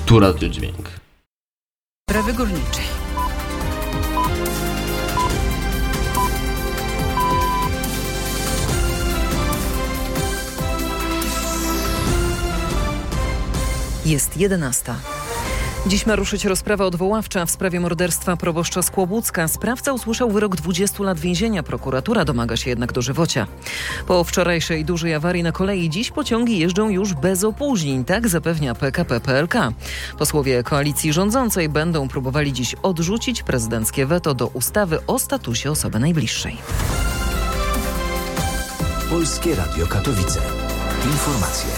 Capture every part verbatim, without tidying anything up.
Tu Radio Dźwięk. Sprawy górniczej. Jest jedenasta. Dziś ma ruszyć rozprawa odwoławcza w sprawie morderstwa proboszcza z Kłobucka. Sprawca usłyszał wyrok dwudziestu lat więzienia. Prokuratura domaga się jednak dożywocia. Po wczorajszej dużej awarii na kolei dziś pociągi jeżdżą już bez opóźnień. Tak zapewnia P K P P L K. Posłowie koalicji rządzącej będą próbowali dziś odrzucić prezydenckie weto do ustawy o statusie osoby najbliższej. Polskie Radio Katowice. Informacje.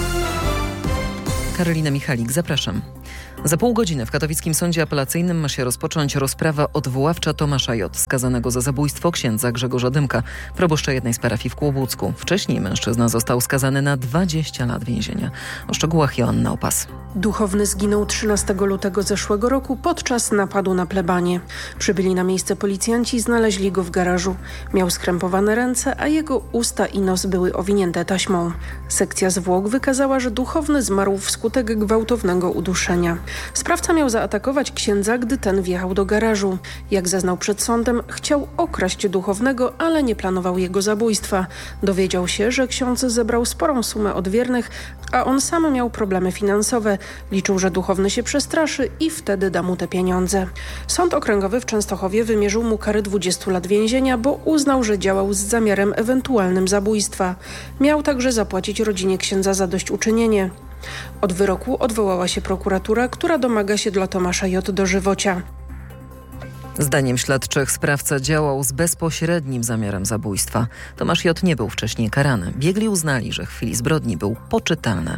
Karolina Michalik, zapraszam. Za pół godziny w katowickim sądzie apelacyjnym ma się rozpocząć rozprawa odwoławcza Tomasza J., skazanego za zabójstwo księdza Grzegorza Dymka, proboszcza jednej z parafii w Kłobucku. Wcześniej mężczyzna został skazany na dwadzieścia lat więzienia. O szczegółach Joanna Opas. Duchowny zginął trzynastego lutego zeszłego roku podczas napadu na plebanię. Przybyli na miejsce policjanci i znaleźli go w garażu. Miał skrępowane ręce, a jego usta i nos były owinięte taśmą. Sekcja zwłok wykazała, że duchowny zmarł wskutek gwałtownego uduszenia. Sprawca miał zaatakować księdza, gdy ten wjechał do garażu. Jak zeznał przed sądem, chciał okraść duchownego, ale nie planował jego zabójstwa. Dowiedział się, że ksiądz zebrał sporą sumę od wiernych, a on sam miał problemy finansowe. Liczył, że duchowny się przestraszy i wtedy da mu te pieniądze. Sąd okręgowy w Częstochowie wymierzył mu karę dwudziestu lat więzienia, bo uznał, że działał z zamiarem ewentualnym zabójstwa. Miał także zapłacić rodzinie księdza zadośćuczynienie. Od wyroku odwołała się prokuratura, która domaga się dla Tomasza J. dożywocia. Zdaniem śledczych sprawca działał z bezpośrednim zamiarem zabójstwa. Tomasz J. nie był wcześniej karany. Biegli uznali, że w chwili zbrodni był poczytalny.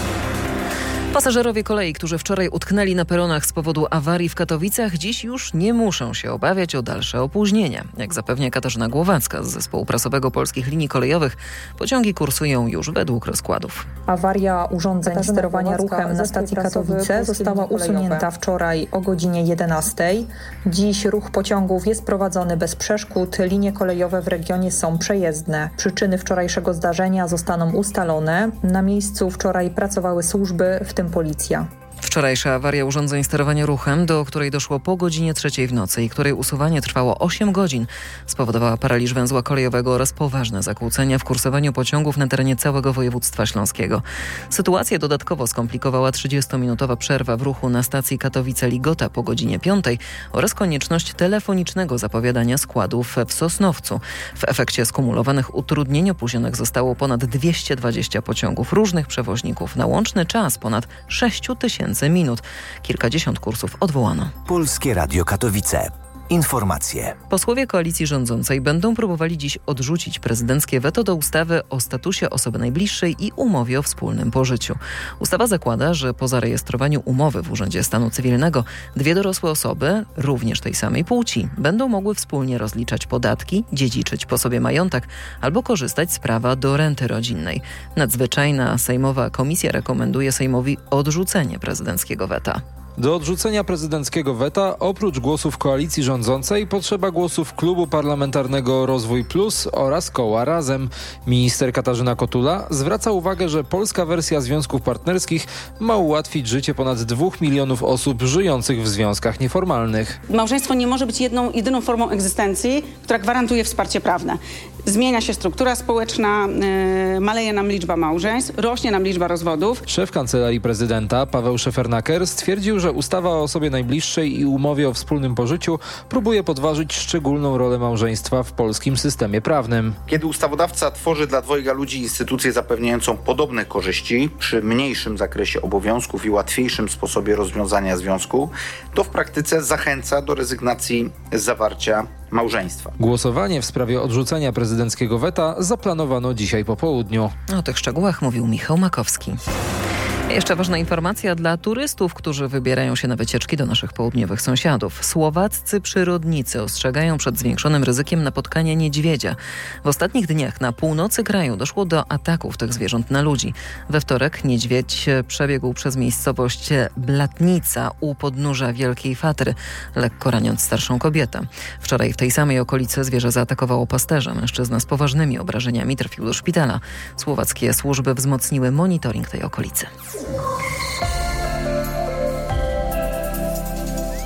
Pasażerowie kolei, którzy wczoraj utknęli na peronach z powodu awarii w Katowicach, dziś już nie muszą się obawiać o dalsze opóźnienia. Jak zapewnia Katarzyna Głowacka z Zespołu Prasowego Polskich Linii Kolejowych, pociągi kursują już według rozkładów. Awaria urządzeń Katarzyna sterowania Głowacka, ruchem na stacji Katowice została usunięta wczoraj o godzinie jedenastej. Dziś ruch pociągów jest prowadzony bez przeszkód. Linie kolejowe w regionie są przejezdne. Przyczyny wczorajszego zdarzenia zostaną ustalone. Na miejscu wczoraj pracowały służby, w tym policja. Wczorajsza awaria urządzeń sterowania ruchem, do której doszło po godzinie trzeciej w nocy i której usuwanie trwało osiem godzin, spowodowała paraliż węzła kolejowego oraz poważne zakłócenia w kursowaniu pociągów na terenie całego województwa śląskiego. Sytuację dodatkowo skomplikowała trzydziestominutowa przerwa w ruchu na stacji Katowice-Ligota po godzinie piątej oraz konieczność telefonicznego zapowiadania składów w Sosnowcu. W efekcie skumulowanych utrudnień opóźnionych zostało ponad dwieście dwadzieścia pociągów różnych przewoźników na łączny czas ponad sześć tysięcy minut. Kilkadziesiąt kursów odwołano. Polskie Radio Katowice. Informacje. Posłowie koalicji rządzącej będą próbowali dziś odrzucić prezydenckie weto do ustawy o statusie osoby najbliższej i umowie o wspólnym pożyciu. Ustawa zakłada, że po zarejestrowaniu umowy w Urzędzie Stanu Cywilnego dwie dorosłe osoby, również tej samej płci, będą mogły wspólnie rozliczać podatki, dziedziczyć po sobie majątek albo korzystać z prawa do renty rodzinnej. Nadzwyczajna sejmowa komisja rekomenduje Sejmowi odrzucenie prezydenckiego weta. Do odrzucenia prezydenckiego weta oprócz głosów koalicji rządzącej potrzeba głosów Klubu Parlamentarnego Rozwój Plus oraz koła Razem. Minister Katarzyna Kotula zwraca uwagę, że polska wersja związków partnerskich ma ułatwić życie ponad dwóch milionów osób żyjących w związkach nieformalnych. Małżeństwo nie może być jedną, jedyną formą egzystencji, która gwarantuje wsparcie prawne. Zmienia się struktura społeczna, yy, maleje nam liczba małżeństw, rośnie nam liczba rozwodów. Szef Kancelarii Prezydenta Paweł Szefernaker stwierdził, że ustawa o osobie najbliższej i umowie o wspólnym pożyciu próbuje podważyć szczególną rolę małżeństwa w polskim systemie prawnym. Kiedy ustawodawca tworzy dla dwojga ludzi instytucję zapewniającą podobne korzyści przy mniejszym zakresie obowiązków i łatwiejszym sposobie rozwiązania związku, to w praktyce zachęca do rezygnacji z zawarcia małżeństwa. Głosowanie w sprawie odrzucenia prezydenckiego weta zaplanowano dzisiaj po południu. O tych szczegółach mówił Michał Makowski. Jeszcze ważna informacja dla turystów, którzy wybierają się na wycieczki do naszych południowych sąsiadów. Słowaccy przyrodnicy ostrzegają przed zwiększonym ryzykiem napotkania niedźwiedzia. W ostatnich dniach na północy kraju doszło do ataków tych zwierząt na ludzi. We wtorek niedźwiedź przebiegł przez miejscowość Blatnica u podnóża Wielkiej Fatry, lekko raniąc starszą kobietę. Wczoraj w tej samej okolicy zwierzę zaatakowało pasterza. Mężczyzna z poważnymi obrażeniami trafił do szpitala. Słowackie służby wzmocniły monitoring tej okolicy.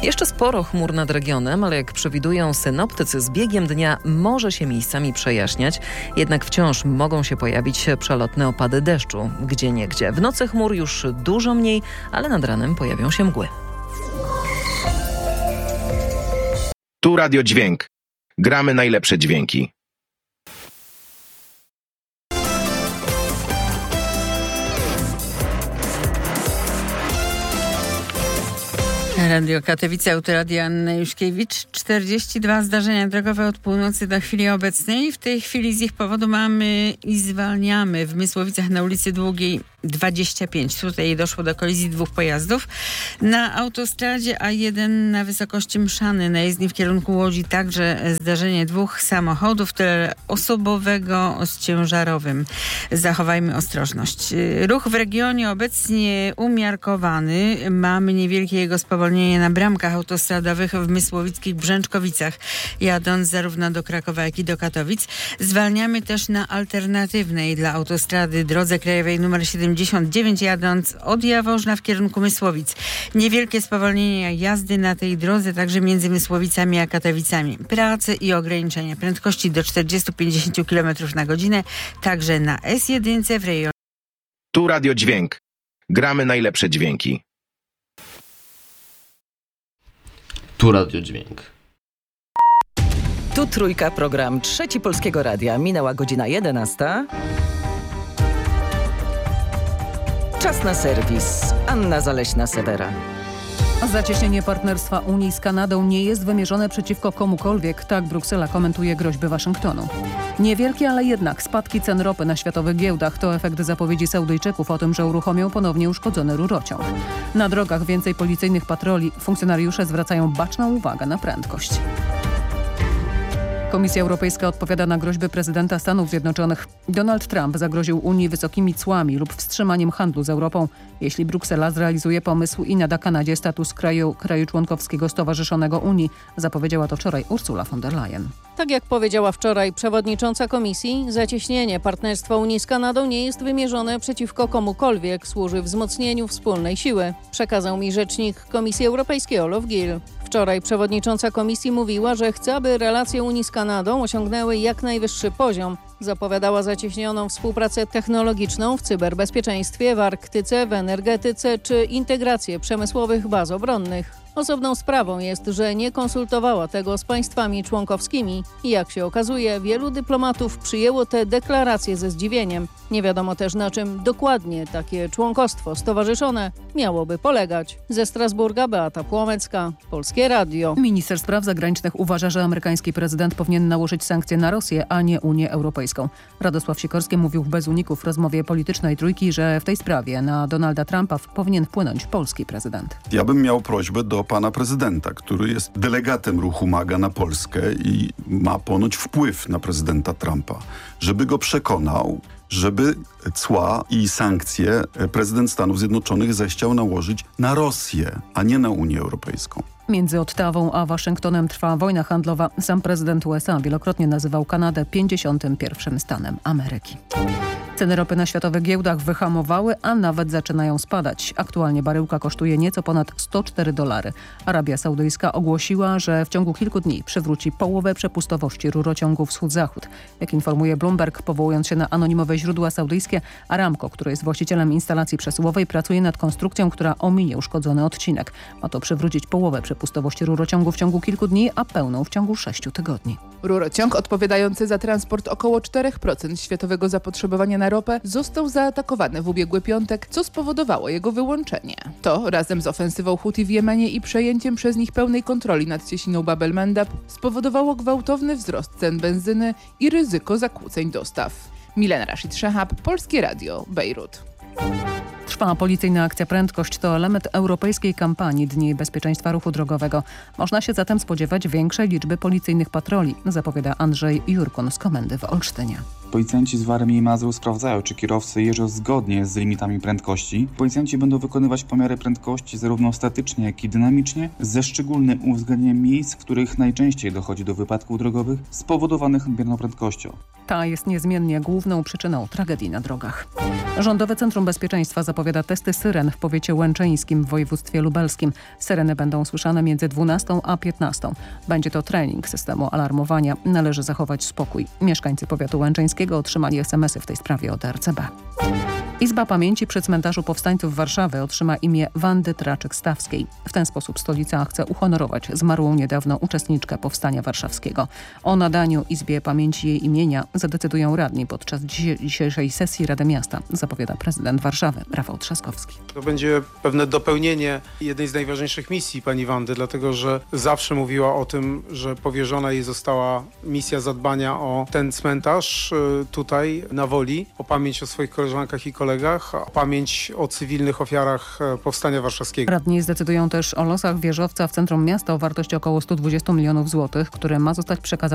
Jeszcze sporo chmur nad regionem, ale jak przewidują synoptycy, z biegiem dnia może się miejscami przejaśniać, jednak wciąż mogą się pojawić przelotne opady deszczu, gdzieniegdzie. W nocy chmur już dużo mniej, ale nad ranem pojawią się mgły. Tu Radio Dźwięk. Gramy najlepsze dźwięki. Radio Katowice, Autoradio Anna Juszkiewicz. czterdzieści dwa zdarzenia drogowe od północy do chwili obecnej. W tej chwili z ich powodu mamy i zwalniamy w Mysłowicach na ulicy Długiej dwadzieścia pięć. Tutaj doszło do kolizji dwóch pojazdów. Na autostradzie A jeden na wysokości Mszany na jezdni w kierunku Łodzi także zdarzenie dwóch samochodów, tyle osobowego z ciężarowym. Zachowajmy ostrożność. Ruch w regionie obecnie umiarkowany. Mamy niewielkie jego spowolnienie na bramkach autostradowych w mysłowickich Brzęczkowicach, jadąc zarówno do Krakowa, jak i do Katowic. Zwalniamy też na alternatywnej dla autostrady drodze krajowej nr siedemdziesiąt dziewięć, jadąc od Jaworzna w kierunku Mysłowic. Niewielkie spowolnienie jazdy na tej drodze także między Mysłowicami a Katowicami. Prace i ograniczenia prędkości do czterdzieści do pięćdziesięciu kilometrów na godzinę, także na S jeden w rejonie. Tu Radio Dźwięk. Gramy najlepsze dźwięki. Tu Radio Dźwięk. Tu Trójka, program Trzeci Polskiego Radia. Minęła godzina jedenasta. Czas na serwis. Anna Zaleśna-Sewera. Zacieśnienie partnerstwa Unii z Kanadą nie jest wymierzone przeciwko komukolwiek, tak Bruksela komentuje groźby Waszyngtonu. Niewielkie, ale jednak spadki cen ropy na światowych giełdach to efekt zapowiedzi Saudyjczyków o tym, że uruchomią ponownie uszkodzony rurociąg. Na drogach więcej policyjnych patroli, funkcjonariusze zwracają baczną uwagę na prędkość. Komisja Europejska odpowiada na groźby prezydenta Stanów Zjednoczonych. Donald Trump zagroził Unii wysokimi cłami lub wstrzymaniem handlu z Europą, jeśli Bruksela zrealizuje pomysł i nada Kanadzie status kraju, kraju członkowskiego stowarzyszonego Unii. Zapowiedziała to wczoraj Ursula von der Leyen. Tak jak powiedziała wczoraj przewodnicząca Komisji, zacieśnienie partnerstwa Unii z Kanadą nie jest wymierzone przeciwko komukolwiek, służy wzmocnieniu wspólnej siły, przekazał mi rzecznik Komisji Europejskiej Olof Gill. Wczoraj przewodnicząca Komisji mówiła, że chce, aby relacje Unii z Kanadą osiągnęły jak najwyższy poziom. Zapowiadała zacieśnioną współpracę technologiczną w cyberbezpieczeństwie, w Arktyce, w energetyce czy integrację przemysłowych baz obronnych. Osobną sprawą jest, że nie konsultowała tego z państwami członkowskimi i jak się okazuje, wielu dyplomatów przyjęło te deklaracje ze zdziwieniem. Nie wiadomo też, na czym dokładnie takie członkostwo stowarzyszone miałoby polegać. Ze Strasburga Beata Płomecka, Polskie Radio. Minister Spraw Zagranicznych uważa, że amerykański prezydent powinien nałożyć sankcje na Rosję, a nie Unię Europejską. Radosław Sikorski mówił bez uników w rozmowie politycznej Trójki, że w tej sprawie na Donalda Trumpa powinien wpłynąć polski prezydent. Ja bym miał prośbę do pana prezydenta, który jest delegatem ruchu MAGA na Polskę i ma ponoć wpływ na prezydenta Trumpa, żeby go przekonał, żeby cła i sankcje prezydent Stanów Zjednoczonych zechciał nałożyć na Rosję, a nie na Unię Europejską. Między Ottawą a Waszyngtonem trwa wojna handlowa. Sam prezydent U S A wielokrotnie nazywał Kanadę pięćdziesiątym pierwszym stanem Ameryki. Ceny ropy na światowych giełdach wyhamowały, a nawet zaczynają spadać. Aktualnie baryłka kosztuje nieco ponad sto cztery dolary. Arabia Saudyjska ogłosiła, że w ciągu kilku dni przywróci połowę przepustowości rurociągu wschód-zachód. Jak informuje Bloomberg, powołując się na anonimowe źródła saudyjskie, Aramco, który jest właścicielem instalacji przesyłowej, pracuje nad konstrukcją, która ominie uszkodzony odcinek. Ma to przywrócić połowę przepustowości rurociągu w ciągu kilku dni, a pełną w ciągu sześciu tygodni. Rurociąg odpowiadający za transport około cztery procent światowego zapotrzebowania na ropę został zaatakowany w ubiegły piątek, co spowodowało jego wyłączenie. To razem z ofensywą Huti w Jemenie i przejęciem przez nich pełnej kontroli nad cieśniną Bab el-Mandab spowodowało gwałtowny wzrost cen benzyny i ryzyko zakłóceń dostaw. Milena Rashid Shahab, Polskie Radio, Bejrut. Trwa policyjna akcja Prędkość. To element europejskiej kampanii Dni Bezpieczeństwa Ruchu Drogowego. Można się zatem spodziewać większej liczby policyjnych patroli, zapowiada Andrzej Jurkun z komendy w Olsztynie. Policjanci z Warmii i Mazur sprawdzają, czy kierowcy jeżdżą zgodnie z limitami prędkości. Policjanci będą wykonywać pomiary prędkości zarówno statycznie, jak i dynamicznie, ze szczególnym uwzględnieniem miejsc, w których najczęściej dochodzi do wypadków drogowych spowodowanych nadmierną prędkością. Ta jest niezmiennie główną przyczyną tragedii na drogach. Rządowe Centrum Bezpieczeństwa zapowiada testy syren w powiecie łęczyńskim w województwie lubelskim. Syreny będą słyszane między dwunastą a piętnastą. Będzie to trening systemu alarmowania. Należy zachować spokój. Mieszkańcy powiatu łęczyńskiego otrzymali es em esy w tej sprawie od er ce be. Izba Pamięci przy Cmentarzu Powstańców Warszawy otrzyma imię Wandy Traczyk-Stawskiej. W ten sposób stolica chce uhonorować zmarłą niedawno uczestniczkę Powstania Warszawskiego. O nadaniu Izbie Pamięci jej imienia zadecydują radni podczas dzisiejszej sesji Rady Miasta, zapowiada prezydent Warszawy Rafał Trzaskowski. To będzie pewne dopełnienie jednej z najważniejszych misji pani Wandy, dlatego że zawsze mówiła o tym, że powierzona jej została misja zadbania o ten cmentarz tutaj na Woli, o pamięć o swoich koleżankach i kolegach, o pamięć o cywilnych ofiarach Powstania Warszawskiego. Radni zdecydują też o losach wieżowca w centrum miasta o wartości około sto dwadzieścia milionów złotych, które ma zostać przekazane